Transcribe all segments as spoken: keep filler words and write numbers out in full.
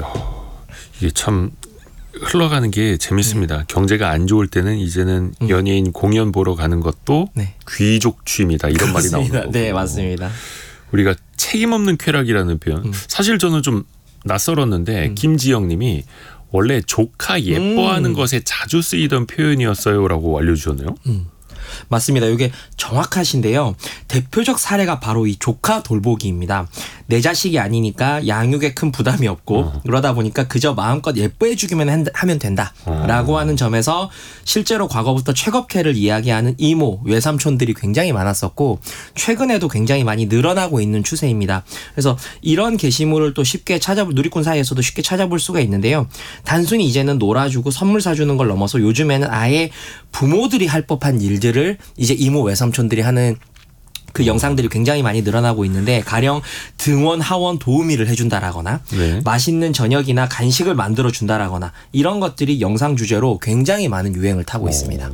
야, 이게 참 흘러가는 게 재밌습니다. 네. 경제가 안 좋을 때는 이제는 음. 연예인 공연 보러 가는 것도 네. 귀족 취미다 이런 그렇습니다. 말이 나오는 거고. 네, 맞습니다. 우리가 책임 없는 쾌락이라는 표현. 음. 사실 저는 좀 낯설었는데 음. 김지영 님이 원래 조카 예뻐하는 음. 것에 자주 쓰이던 표현이었어요라고 알려주셨네요. 음. 맞습니다. 이게 정확하신데요. 대표적 사례가 바로 이 조카 돌보기입니다. 내 자식이 아니니까 양육에 큰 부담이 없고 어. 그러다 보니까 그저 마음껏 예뻐해 주기만 하면 된다라고 어. 하는 점에서 실제로 과거부터 최겁캐를 이야기하는 이모, 외삼촌들이 굉장히 많았었고 최근에도 굉장히 많이 늘어나고 있는 추세입니다. 그래서 이런 게시물을 또 쉽게 찾아볼 누리꾼 사이에서도 쉽게 찾아볼 수가 있는데요. 단순히 이제는 놀아주고 선물 사주는 걸 넘어서 요즘에는 아예 부모들이 할 법한 일들을 이제 이모, 외삼촌들이 하는 그 영상들이 굉장히 많이 늘어나고 있는데 가령 등원, 하원 도우미를 해준다라거나 네. 맛있는 저녁이나 간식을 만들어준다라거나 이런 것들이 영상 주제로 굉장히 많은 유행을 타고 오. 있습니다.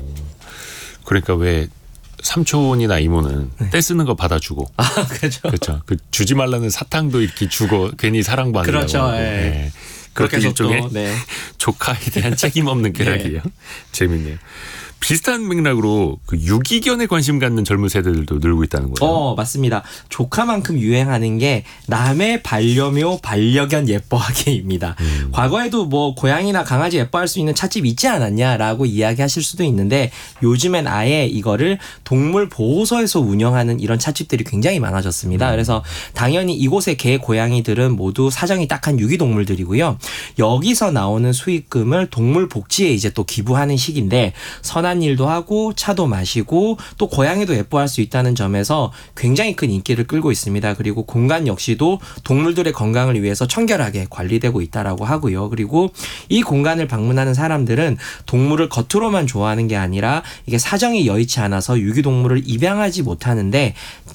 그러니까 왜 삼촌이나 이모는 네. 떼쓰는 거 받아주고 아, 그렇죠. 그렇죠. 그 주지 말라는 사탕도 이렇게 주고 괜히 사랑받으려고. 그렇죠. 네. 네. 그렇게 일종의 네. 조카에 대한 책임 없는 쾌락이에요. 네. 재밌네요. 비슷한 맥락으로 그 유기견에 관심 갖는 젊은 세대들도 늘고 있다는 거예요. 어, 맞습니다. 조카만큼 유행하는 게 남의 반려묘, 반려견 예뻐하기입니다. 음. 과거에도 뭐 고양이나 강아지 예뻐할 수 있는 찻집 있지 않았냐라고 이야기하실 수도 있는데 요즘엔 아예 이거를 동물 보호소에서 운영하는 이런 찻집들이 굉장히 많아졌습니다. 음. 그래서 당연히 이곳의 개, 고양이들은 모두 사정이 딱한 유기동물들이고요. 여기서 나오는 수익금을 동물 복지에 이제 또 기부하는 식인데 선한 일도 하고 차도 마시고 또 고양이도 예뻐할 수 있다는 점에서 굉장히 큰 인기를 끌고 있습니다. 그리고 공간 역시도 동물들의 건강을 위해서 청결하게 관리되고 있다라고 하고요. 그리고 이 공간을 방문하는 사람들은 동물을 겉으로만 좋아하는 게 아니라 이게 사정이 여의치 않아서 유기동물을 입양하지 못하는데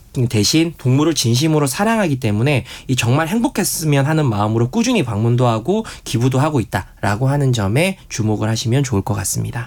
대신 동물을 진심으로 사랑하기 때문에 이 정말 행복했으면 하는 마음으로 꾸준히 방문도 하고 기부도 하고 있다라고 하는 점에 주목을 하시면 좋을 것 같습니다.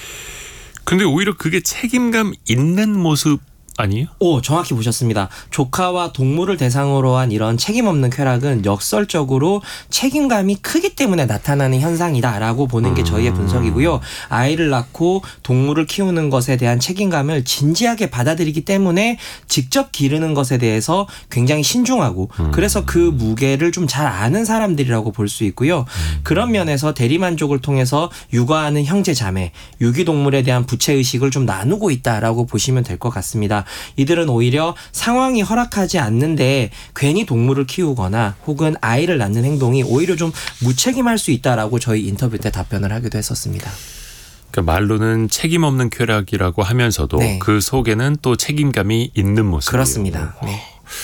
근데 오히려 그게 책임감 있는 모습 아니에요? 오, 정확히 보셨습니다. 조카와 동물을 대상으로 한 이런 책임 없는 쾌락은 역설적으로 책임감이 크기 때문에 나타나는 현상이다라고 보는 게 저희의 분석이고요. 아이를 낳고 동물을 키우는 것에 대한 책임감을 진지하게 받아들이기 때문에 직접 기르는 것에 대해서 굉장히 신중하고 그래서 그 무게를 좀 잘 아는 사람들이라고 볼 수 있고요. 그런 면에서 대리만족을 통해서 육아하는 형제 자매, 유기동물에 대한 부채의식을 좀 나누고 있다라고 보시면 될 것 같습니다. 이들은 오히려 상황이 허락하지 않는데 괜히 동물을 키우거나 혹은 아이를 낳는 행동이 오히려 좀 무책임할 수 있다라고 저희 인터뷰 때 답변을 하기도 했었습니다. 그러니까 말로는 책임 없는 쾌락이라고 하면서도 네. 그 속에는 또 책임감이 있는 모습이에요. 그렇습니다. 네.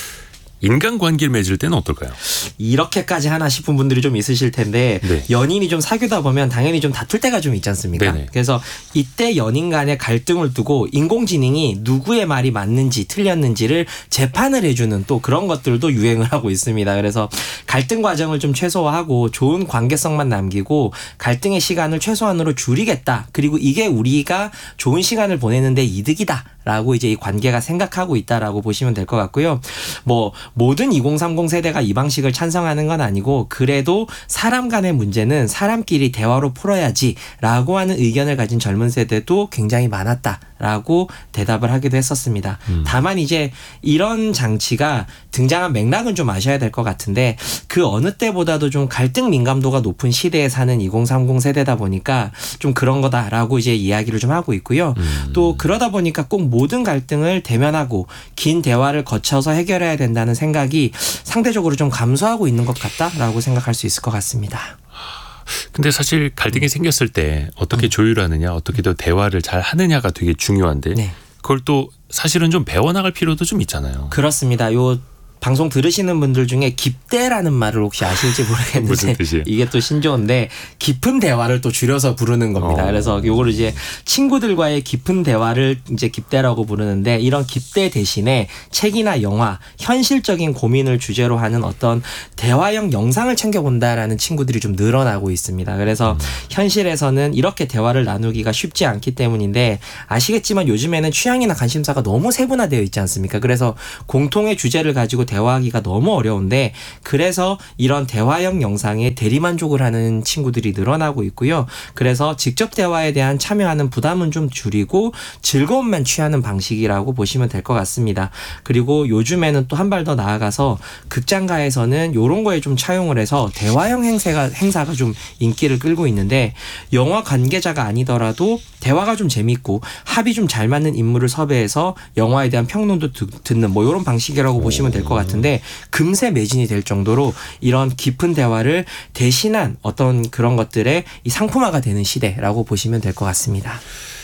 인간관계를 맺을 때는 어떨까요? 이렇게까지 하나 싶은 분들이 좀 있으실 텐데 네. 연인이 좀 사귀다 보면 당연히 좀 다툴 때가 좀 있지 않습니까? 네네. 그래서 이때 연인 간의 갈등을 두고 인공지능이 누구의 말이 맞는지 틀렸는지를 재판을 해주는 또 그런 것들도 유행을 하고 있습니다. 그래서 갈등 과정을 좀 최소화하고 좋은 관계성만 남기고 갈등의 시간을 최소한으로 줄이겠다. 그리고 이게 우리가 좋은 시간을 보내는데 이득이다. 라고 이제 이 관계가 생각하고 있다라고 보시면 될 것 같고요. 뭐 모든 이공삼공 세대가 이 방식을 찬성하는 건 아니고 그래도 사람 간의 문제는 사람끼리 대화로 풀어야지라고 하는 의견을 가진 젊은 세대도 굉장히 많았다라고 대답을 하기도 했었습니다. 음. 다만 이제 이런 장치가 등장한 맥락은 좀 아셔야 될 것 같은데 그 어느 때보다도 좀 갈등 민감도가 높은 시대에 사는 이공삼공 세대다 보니까 좀 그런 거다라고 이제 이야기를 좀 하고 있고요. 음. 또 그러다 보니까 꼭 모든 갈등을 대면하고 긴 대화를 거쳐서 해결해야 된다는 생각이 상대적으로 좀 감소하고 있는 것 같다라고 생각할 수 있을 것 같습니다. 근데 사실 갈등이 음. 생겼을 때 어떻게 음. 조율하느냐, 어떻게 더 대화를 잘 하느냐가 되게 중요한데 네. 그걸 또 사실은 좀 배워나갈 필요도 좀 있잖아요. 그렇습니다. 요 방송 들으시는 분들 중에 깊대라는 말을 혹시 아실지 모르겠는데 무슨 뜻이에요? 이게 또 신조어인데 깊은 대화를 또 줄여서 부르는 겁니다. 어. 그래서 요거를 이제 친구들과의 깊은 대화를 이제 깊대라고 부르는데 이런 깊대 대신에 책이나 영화, 현실적인 고민을 주제로 하는 어떤 대화형 영상을 챙겨본다라는 친구들이 좀 늘어나고 있습니다. 그래서 음. 현실에서는 이렇게 대화를 나누기가 쉽지 않기 때문인데 아시겠지만 요즘에는 취향이나 관심사가 너무 세분화되어 있지 않습니까? 그래서 공통의 주제를 가지고 대화하기가 너무 어려운데 그래서 이런 대화형 영상에 대리만족을 하는 친구들이 늘어나고 있고요. 그래서 직접 대화에 대한 참여하는 부담은 좀 줄이고 즐거움만 취하는 방식이라고 보시면 될 것 같습니다. 그리고 요즘에는 또 한 발 더 나아가서 극장가에서는 이런 거에 좀 차용을 해서 대화형 행사가, 행사가 좀 인기를 끌고 있는데 영화 관계자가 아니더라도 대화가 좀 재밌고 합이 좀 잘 맞는 인물을 섭외해서 영화에 대한 평론도 듣는 뭐 이런 방식이라고 보시면 될 것 같은데 금세 매진이 될 정도로 이런 깊은 대화를 대신한 어떤 그런 것들의 이 상품화가 되는 시대라고 보시면 될 것 같습니다.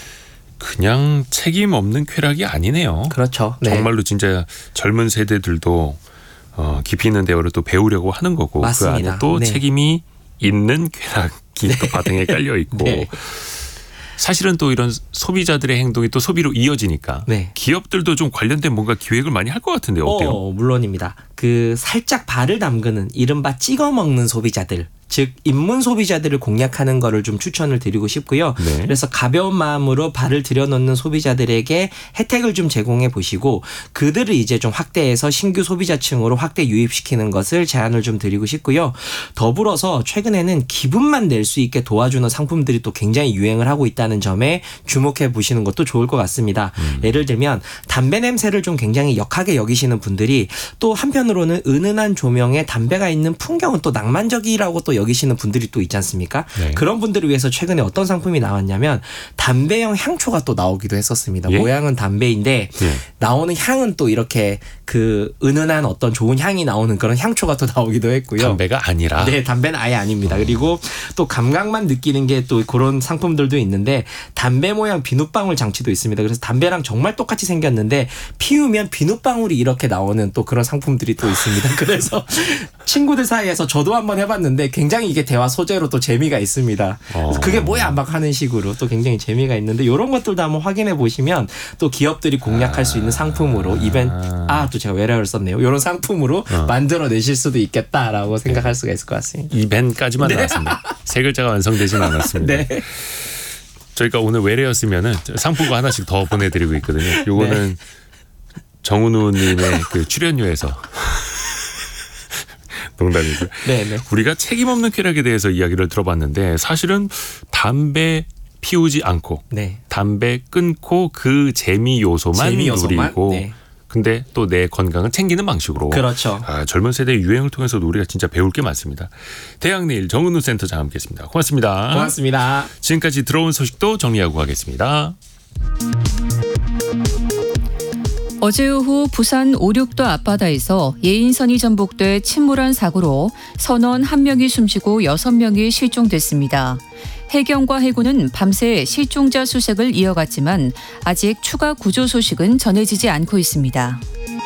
그냥 책임 없는 쾌락이 아니네요. 그렇죠. 네. 정말로 진짜 젊은 세대들도 어, 깊이 있는 대화를 또 배우려고 하는 거고 맞습니다. 그 안에 또 네. 책임이 있는 쾌락이 네. 또 바탕에 깔려 있고 네. 사실은 또 이런 소비자들의 행동이 또 소비로 이어지니까 네. 기업들도 좀 관련된 뭔가 기획을 많이 할 것 같은데요. 어때요? 어, 물론입니다. 그 살짝 발을 담그는 이른바 찍어 먹는 소비자들. 즉 입문 소비자들을 공략하는 거를 좀 추천을 드리고 싶고요. 네. 그래서 가벼운 마음으로 발을 들여놓는 소비자들에게 혜택을 좀 제공해 보시고 그들을 이제 좀 확대해서 신규 소비자층으로 확대 유입시키는 것을 제안을 좀 드리고 싶고요. 더불어서 최근에는 기분만 낼 수 있게 도와주는 상품들이 또 굉장히 유행을 하고 있다는 점에 주목해 보시는 것도 좋을 것 같습니다. 음. 예를 들면 담배 냄새를 좀 굉장히 역하게 여기시는 분들이 또 한편으로는 은은한 조명에 담배가 있는 풍경은 또 낭만적이라고 또 여기시는 분들이 또 있지 않습니까? 네. 그런 분들을 위해서 최근에 어떤 상품이 나왔냐면 담배형 향초가 또 나오기도 했었습니다. 예? 모양은 담배인데 예. 나오는 향은 또 이렇게 그 은은한 어떤 좋은 향이 나오는 그런 향초가 또 나오기도 했고요. 담배가 아니라? 네, 담배는 아예 아닙니다. 어. 그리고 또 감각만 느끼는 게 또 그런 상품들도 있는데 담배 모양 비눗방울 장치도 있습니다. 그래서 담배랑 정말 똑같이 생겼는데 피우면 비눗방울이 이렇게 나오는 또 그런 상품들이 또 있습니다. 그래서 친구들 사이에서 저도 한번 해봤는데 굉장히 이게 대화 소재로 또 재미가 있습니다. 어. 그게 뭐야 막 하는 식으로 또 굉장히 재미가 있는데 이런 것들도 한번 확인해 보시면 또 기업들이 공략할 아. 수 있는 상품으로 이벤트 아 또 제가 외래어를 썼네요. 이런 상품으로 어. 만들어내실 수도 있겠다라고 생각할 네. 수가 있을 것 같습니다. 이벤트까지만 네. 나왔습니다. 세 글자가 완성되지는 않았습니다. 네. 저희가 오늘 외래였으면은 상품과 하나씩 더 보내드리고 있거든요. 요거는 네. 정은우님의 그 출연료에서 농담이고요. 네네. 우리가 책임 없는 쾌락에 대해서 이야기를 들어봤는데 사실은 담배 피우지 않고 네. 담배 끊고 그 재미 요소만, 재미 요소만? 누리고 네. 근데 또 내 건강을 챙기는 방식으로 그렇죠. 아, 젊은 세대의 유행을 통해서도 우리가 진짜 배울 게 많습니다. 대학내일 정은우 센터장 함께했습니다. 고맙습니다. 고맙습니다. 지금까지 들어온 소식도 정리하고 가겠습니다. 어제 오후 부산 오륙도 앞바다에서 예인선이 전복돼 침몰한 사고로 선원 한 명이 숨지고 여섯 명이 실종됐습니다. 해경과 해군은 밤새 실종자 수색을 이어갔지만 아직 추가 구조 소식은 전해지지 않고 있습니다.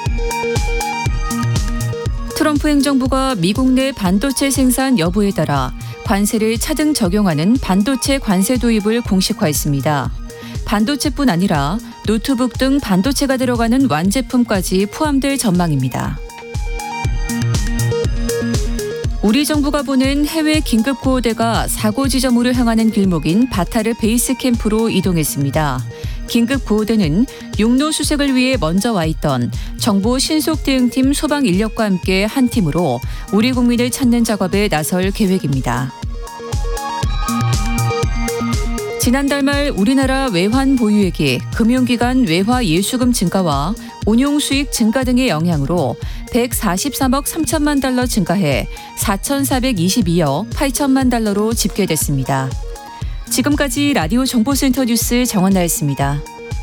트럼프 행정부가 미국 내 반도체 생산 여부에 따라 관세를 차등 적용하는 반도체 관세 도입을 공식화했습니다. 반도체뿐 아니라 노트북 등 반도체가 들어가는 완제품까지 포함될 전망입니다. 우리 정부가 보낸 해외 긴급구호대가 사고 지점으로 향하는 길목인 바타르 베이스 캠프로 이동했습니다. 긴급구호대는 육로 수색을 위해 먼저 와 있던 정부 신속대응팀 소방 인력과 함께 한 팀으로 우리 국민을 찾는 작업에 나설 계획입니다. 지난달 말 우리나라 외환 보유액이 금융기관 외화 예수금 증가와 운용 수익 증가 등의 영향으로 백사십삼억 삼천만 달러 증가해 사천사백이십이억 팔천만 달러로 집계됐습니다. 지금까지 라디오 정보센터 뉴스 정원나였습니다.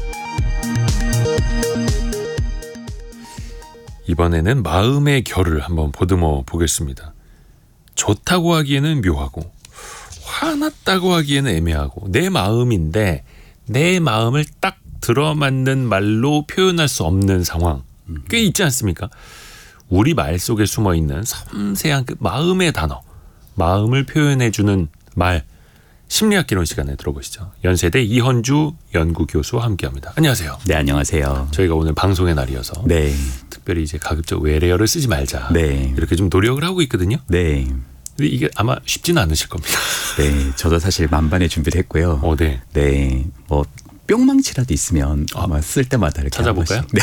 이번에는 마음의 결을 한번 보듬어 보겠습니다. 좋다고 하기에는 묘하고 화났다고 하기에는 애매하고 내 마음인데 내 마음을 딱 들어맞는 말로 표현할 수 없는 상황 꽤 있지 않습니까? 우리 말 속에 숨어있는 섬세한 그 마음의 단어, 마음을 표현해주는 말, 심리학 개론 시간에 들어보시죠. 연세대 이헌주 연구교수와 함께합니다. 안녕하세요. 네, 안녕하세요. 저희가 오늘 방송의 날이어서 네. 특별히 이제 가급적 외래어를 쓰지 말자 네. 이렇게 좀 노력을 하고 있거든요. 네. 근데 이게 아마 쉽지는 않으실 겁니다. 네, 저도 사실 만반의 준비를 했고요. 어, 네. 네, 뭐 뿅망치라도 있으면 아마 쓸 때마다 이렇게 찾아볼까요? 네.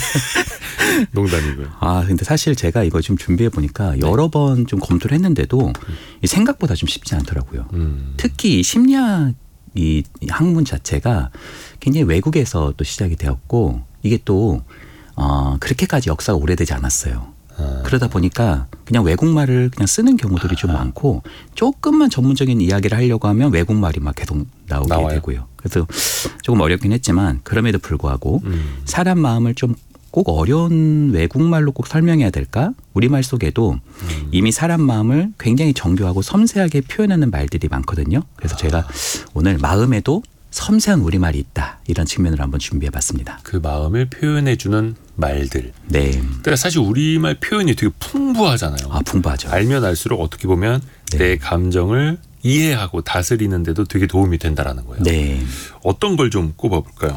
농담이고요. 아 근데 사실 제가 이거 좀 준비해 보니까 네. 여러 번 좀 검토를 했는데도 음. 생각보다 좀 쉽지 않더라고요. 음. 특히 심리학 이 학문 자체가 굉장히 외국에서 또 시작이 되었고 이게 또 어, 그렇게까지 역사가 오래되지 않았어요. 아. 그러다 보니까 그냥 외국말을 그냥 쓰는 경우들이 아. 좀 많고 조금만 전문적인 이야기를 하려고 하면 외국말이 막 계속 나오게 나와요. 되고요. 그래서 조금 어렵긴 했지만 그럼에도 불구하고 음. 사람 마음을 좀 꼭 어려운 외국말로 꼭 설명해야 될까? 우리말 속에도 음. 이미 사람 마음을 굉장히 정교하고 섬세하게 표현하는 말들이 많거든요. 그래서 아. 제가 오늘 마음에도 섬세한 우리말이 있다. 이런 측면을 한번 준비해봤습니다. 그 마음을 표현해주는 말들. 네. 그러니까 사실 우리말 표현이 되게 풍부하잖아요. 아, 풍부하죠. 알면 알수록 어떻게 보면 네. 내 감정을 이해하고 다스리는데도 되게 도움이 된다라는 거예요. 네. 어떤 걸 좀 꼽아볼까요?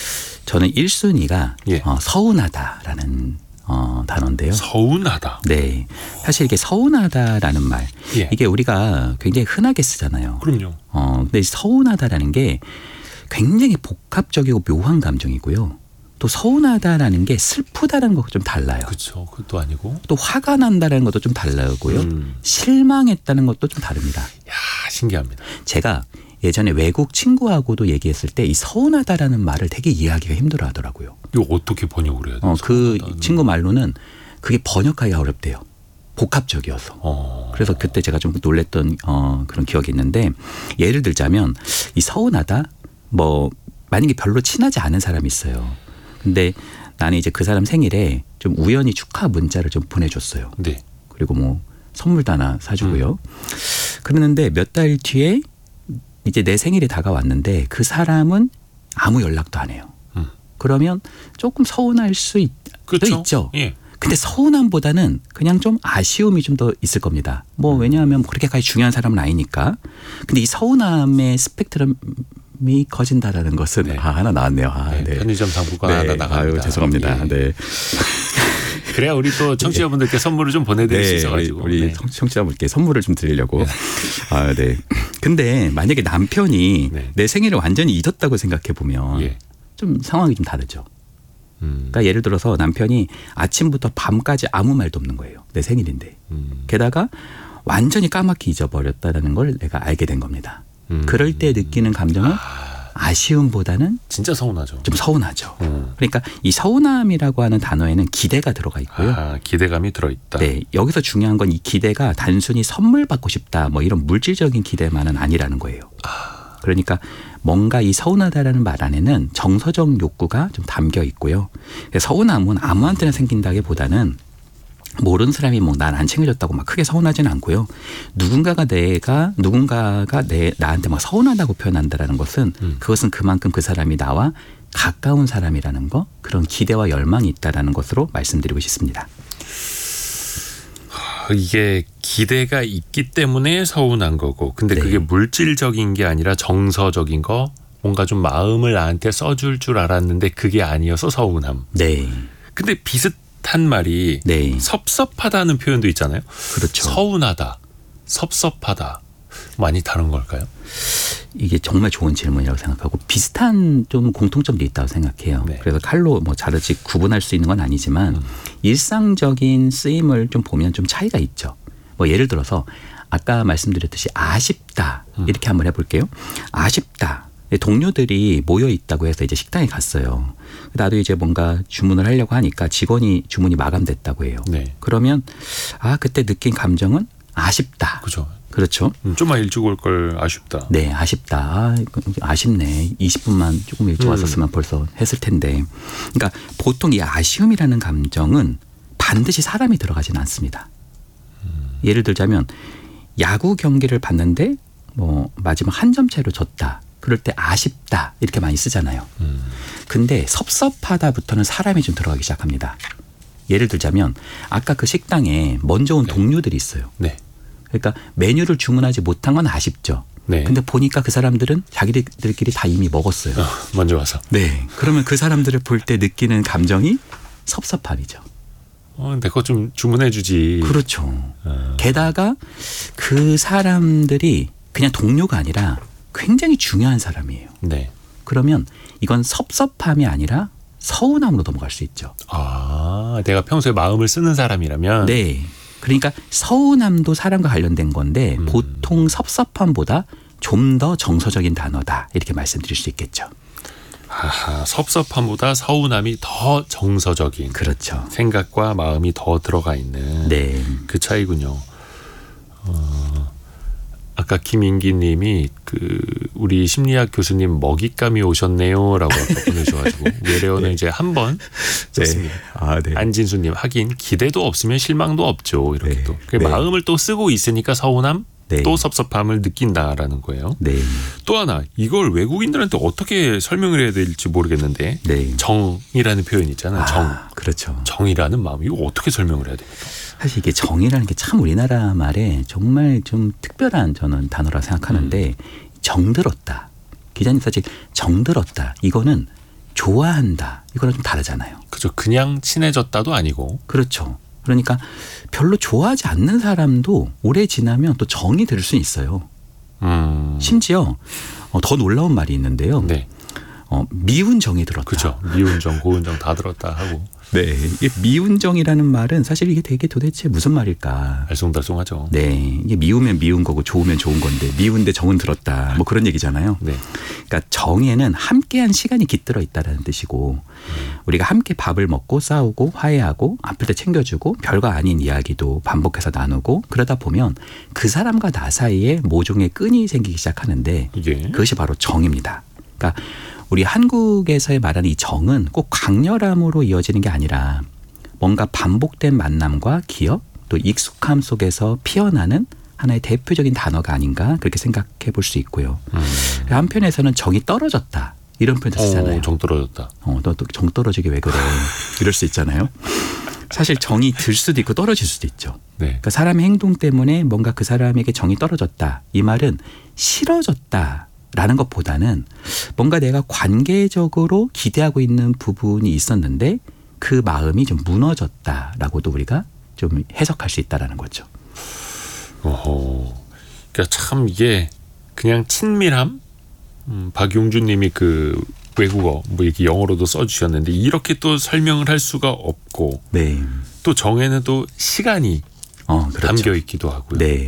저는 일 순위가 예. 어, 서운하다라는 어, 단어인데요. 서운하다. 네. 사실 이게 서운하다라는 말 예. 이게 우리가 굉장히 흔하게 쓰잖아요. 그럼요. 어, 근데 서운하다라는 게 굉장히 복합적이고 묘한 감정이고요. 또 서운하다라는 게 슬프다라는 것과 좀 달라요. 그렇죠. 그것도 아니고. 또 화가 난다라는 것도 좀 달라고요. 음. 실망했다는 것도 좀 다릅니다. 야, 신기합니다. 제가 예전에 외국 친구하고도 얘기했을 때 이 서운하다라는 말을 되게 이해하기가 힘들어 하더라고요. 이거 어떻게 번역을 해야 돼요? 어, 그 친구 말로는 그게 번역하기가 어렵대요. 복합적이어서. 어. 그래서 그때 제가 좀 놀랬던 어, 그런 기억이 있는데 예를 들자면 이 서운하다 뭐 만약에 별로 친하지 않은 사람이 있어요. 근데 나는 이제 그 사람 생일에 좀 우연히 축하 문자를 좀 보내줬어요. 네. 그리고 뭐 선물도 하나 사주고요. 음. 그러는데 몇 달 뒤에 이제 내 생일이 다가왔는데 그 사람은 아무 연락도 안 해요. 음. 그러면 조금 서운할 수 있, 그렇죠? 있죠. 예. 근데 서운함보다는 그냥 좀 아쉬움이 좀 더 있을 겁니다. 뭐 왜냐하면 그렇게까지 중요한 사람은 아니니까. 근데 이 서운함의 스펙트럼이 커진다라는 것은 네. 아, 하나 나왔네요. 아, 네. 네. 편의점 상품권 네. 하나 나갑니다. 아유, 죄송합니다. 예. 네. 그래야 우리 또 청취자분들께 선물을 좀 보내드릴 네, 수 있어가지고 우리, 우리 네. 청취자분께 선물을 좀 드리려고. 아, 네. 근데 만약에 남편이 네. 내 생일을 완전히 잊었다고 생각해 보면 예. 좀 상황이 좀 다르죠. 음. 그러니까 예를 들어서 남편이 아침부터 밤까지 아무 말도 없는 거예요. 내 생일인데. 음. 게다가 완전히 까맣게 잊어버렸다는 걸 내가 알게 된 겁니다. 음. 그럴 때 느끼는 감정은 아. 아쉬움보다는 진짜 서운하죠. 좀 서운하죠. 음. 그러니까 이 서운함이라고 하는 단어에는 기대가 들어가 있고요. 아, 기대감이 들어있다. 네, 여기서 중요한 건 이 기대가 단순히 선물 받고 싶다 뭐 이런 물질적인 기대만은 아니라는 거예요. 아. 그러니까 뭔가 이 서운하다라는 말 안에는 정서적 욕구가 좀 담겨 있고요. 서운함은 아무한테나 생긴다기보다는 모르는 사람이 뭐 난 안 챙겨줬다고 막 크게 서운하지는 않고요. 누군가가 내가 누군가가 내 나한테 막 서운하다고 표현한다라는 것은 음. 그것은 그만큼 그 사람이 나와 가까운 사람이라는 거 그런 기대와 열망이 있다라는 것으로 말씀드리고 싶습니다. 이게 기대가 있기 때문에 서운한 거고 근데 네. 그게 물질적인 게 아니라 정서적인 거 뭔가 좀 마음을 나한테 써줄 줄 알았는데 그게 아니어서 서운함. 네. 근데 비슷 한 말이 네. 섭섭하다는 표현도 있잖아요. 그렇죠. 서운하다, 섭섭하다 많이 다른 걸까요? 이게 정말 좋은 질문이라고 생각하고 비슷한 좀 공통점도 있다고 생각해요. 네. 그래서 칼로 뭐 자르지 구분할 수 있는 건 아니지만 음. 일상적인 쓰임을 좀 보면 좀 차이가 있죠. 뭐 예를 들어서 아까 말씀드렸듯이 아쉽다 음. 이렇게 한번 해볼게요. 아쉽다. 동료들이 모여 있다고 해서 이제 식당에 갔어요. 나도 이제 뭔가 주문을 하려고 하니까 직원이 주문이 마감됐다고 해요. 네. 그러면 아 그때 느낀 감정은 아쉽다. 그렇죠. 그렇죠. 음, 좀만 일찍 올 걸 아쉽다. 네, 아쉽다. 아, 아쉽네. 이십 분만 조금 일찍 음. 왔었으면 벌써 했을 텐데. 그러니까 보통 이 아쉬움이라는 감정은 반드시 사람이 들어가지는 않습니다. 음. 예를 들자면 야구 경기를 봤는데 뭐 마지막 한 점 차로 졌다. 그럴 때 아쉽다 이렇게 많이 쓰잖아요. 음. 근데 섭섭하다부터는 사람이 좀 들어가기 시작합니다. 예를 들자면 아까 그 식당에 먼저 온 네. 동료들이 있어요. 네. 그러니까 메뉴를 주문하지 못한 건 아쉽죠. 네. 근데 보니까 그 사람들은 자기들끼리 다 이미 먹었어요. 어, 먼저 와서. 네. 그러면 그 사람들을 볼 때 느끼는 감정이 섭섭함이죠. 어, 내 거 좀 주문해 주지. 그렇죠. 어. 게다가 그 사람들이 그냥 동료가 아니라 굉장히 중요한 사람이에요. 네. 그러면 이건 섭섭함이 아니라 서운함으로 넘어갈 수 있죠. 아, 내가 평소에 마음을 쓰는 사람이라면. 네. 그러니까 서운함도 사람과 관련된 건데 음. 보통 섭섭함보다 좀 더 정서적인 단어다 이렇게 말씀드릴 수 있겠죠. 아하, 섭섭함보다 서운함이 더 정서적인. 그렇죠. 생각과 마음이 더 들어가 있는. 네. 그 차이군요. 어, 아까 김인기님이 그 우리 심리학 교수님 먹잇감이 오셨네요라고 보내주셔가지고 외래어는 네. 이제 한 번 썼습니다. 네. 아, 네. 안진수님 하긴 기대도 없으면 실망도 없죠. 이렇게 네. 또 그 네. 마음을 또 쓰고 있으니까 서운함 네. 또 섭섭함을 느낀다라는 거예요. 네. 또 하나 이걸 외국인들한테 어떻게 설명을 해야 될지 모르겠는데 네. 정이라는 표현 있잖아요. 아, 정. 그렇죠. 정이라는 마음 이거 어떻게 설명을 해야 됩니까? 사실 이게 정이라는 게 참 우리나라 말에 정말 좀 특별한 저는 단어라 생각하는데 음. 정들었다. 기자님 사실 정들었다. 이거는 좋아한다. 이거랑 좀 다르잖아요. 그죠. 그냥 친해졌다도 아니고. 그렇죠. 그러니까 별로 좋아하지 않는 사람도 오래 지나면 또 정이 들 수 있어요. 음. 심지어 더 놀라운 말이 있는데요. 네. 어, 미운 정이 들었다. 그렇죠. 미운 정, 고운 정 다 들었다 하고. 네, 이게 미운 정이라는 말은 사실 이게 되게 도대체 무슨 말일까? 알쏭달쏭하죠. 네, 이게 미우면 미운 거고 좋으면 좋은 건데 미운데 정은 들었다. 뭐 그런 얘기잖아요. 네. 그러니까 정에는 함께한 시간이 깃들어 있다라는 뜻이고 음. 우리가 함께 밥을 먹고 싸우고 화해하고 아플 때 챙겨주고 별거 아닌 이야기도 반복해서 나누고 그러다 보면 그 사람과 나 사이에 모종의 끈이 생기기 시작하는데 예. 그것이 바로 정입니다. 그러니까 우리 한국에서의 말하는 이 정은 꼭 강렬함으로 이어지는 게 아니라 뭔가 반복된 만남과 기억 또 익숙함 속에서 피어나는 하나의 대표적인 단어가 아닌가 그렇게 생각해 볼 수 있고요. 음. 한편에서는 정이 떨어졌다 이런 표현도 쓰잖아요. 오, 정 떨어졌다. 어, 너 또 정 떨어지게 왜 그래 이럴 수 있잖아요. 사실 정이 들 수도 있고 떨어질 수도 있죠. 네. 그러니까 사람의 행동 때문에 뭔가 그 사람에게 정이 떨어졌다. 이 말은 싫어졌다. 라는 것보다는 뭔가 내가 관계적으로 기대하고 있는 부분이 있었는데 그 마음이 좀 무너졌다라고도 우리가 좀 해석할 수 있다라는 거죠. 어허. 그러니까 참 이게 그냥 친밀함? 음, 박용준님이 그 외국어 뭐 이렇게 영어로도 써주셨는데 이렇게 또 설명을 할 수가 없고 네. 또 정에는 또 시간이 어, 그렇죠. 담겨 있기도 하고요. 네.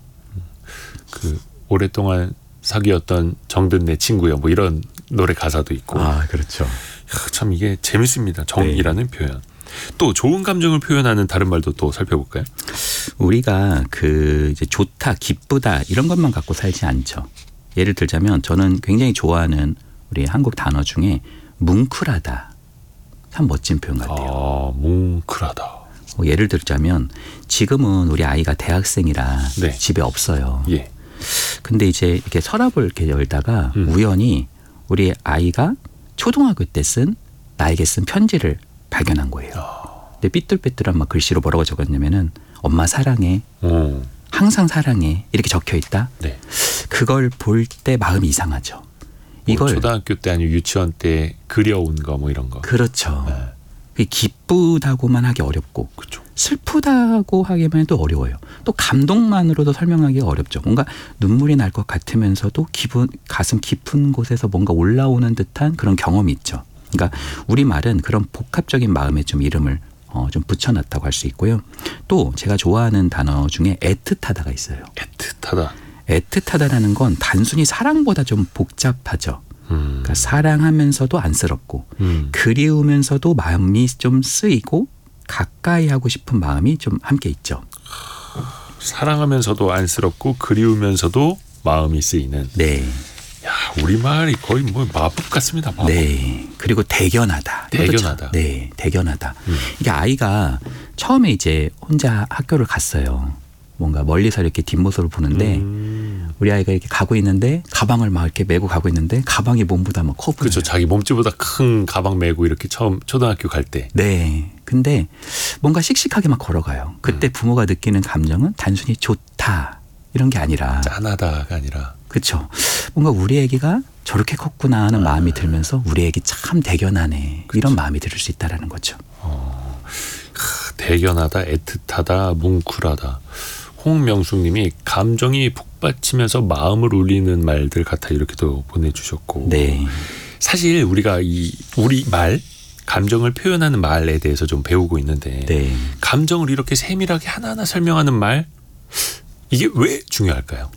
그 오랫동안 사귀었던 정든 내 친구요. 뭐 이런 노래 가사도 있고. 아, 그렇죠. 야, 참 이게 재밌습니다. 정이라는 네. 표현. 또 좋은 감정을 표현하는 다른 말도 또 살펴볼까요? 우리가 그 이제 좋다, 기쁘다 이런 것만 갖고 살지 않죠. 예를 들자면 저는 굉장히 좋아하는 우리 한국 단어 중에 뭉클하다. 참 멋진 표현 같아요. 아, 뭉클하다. 뭐 예를 들자면 지금은 우리 아이가 대학생이라 네. 집에 없어요. 예. 근데 이제 이렇게 서랍을 이렇게 열다가 음. 우연히 우리 아이가 초등학교 때 쓴 나에게 쓴 편지를 발견한 거예요. 어. 근데 삐뚤빼뚤한 막 글씨로 뭐라고 적었냐면은 엄마 사랑해, 오. 항상 사랑해 이렇게 적혀 있다. 네. 그걸 볼 때 마음이 이상하죠. 이걸 뭐 초등학교 때 아니면 유치원 때 그려온 거 뭐 이런 거. 그렇죠. 네. 그게 기쁘다고만 하기 어렵고 그렇죠. 슬프다고 하기만 해도 어려워요. 또 감동만으로도 설명하기가 어렵죠. 뭔가 눈물이 날 것 같으면서도 기분 가슴 깊은 곳에서 뭔가 올라오는 듯한 그런 경험이 있죠. 그러니까 우리말은 그런 복합적인 마음에 좀 이름을 어, 좀 붙여놨다고 할 수 있고요. 또 제가 좋아하는 단어 중에 애틋하다가 있어요. 애틋하다. 애틋하다라는 건 단순히 사랑보다 좀 복잡하죠. 음. 그러니까 사랑하면서도 안쓰럽고 음. 그리우면서도 마음이 좀 쓰이고 가까이 하고 싶은 마음이 좀 함께 있죠. 사랑하면서도 안쓰럽고 그리우면서도 마음이 쓰이는. 네. 야, 우리말이 거의 뭐 마법 같습니다. 마법. 네. 그리고 대견하다. 대견하다. 네, 대견하다. 음. 이게 아이가 처음에 이제 혼자 학교를 갔어요. 뭔가 멀리서 이렇게 뒷모습을 보는데 음. 우리 아이가 이렇게 가고 있는데 가방을 막 이렇게 메고 가고 있는데 가방이 몸보다 막 커 보여요. 그렇죠. 자기 몸집보다 큰 가방 메고 이렇게 처음 초등학교 갈 때. 네. 근데 뭔가 씩씩하게 막 걸어가요. 그때 음. 부모가 느끼는 감정은 단순히 좋다 이런 게 아니라 짠하다가 아니라. 그렇죠. 뭔가 우리 애기가 저렇게 컸구나 하는 아. 마음이 들면서 우리 애기 참 대견하네. 그쵸. 이런 마음이 들을 수 있다라는 거죠. 어. 대견하다, 애틋하다, 뭉클하다. 홍명숙님이 감정이 북받치면서 마음을 울리는 말들 같아 이렇게도 보내주셨고. 네. 사실 우리가 이 우리 말 감정을 표현하는 말에 대해서 좀 배우고 있는데 네. 감정을 이렇게 세밀하게 하나하나 설명하는 말 이게 왜 중요할까요?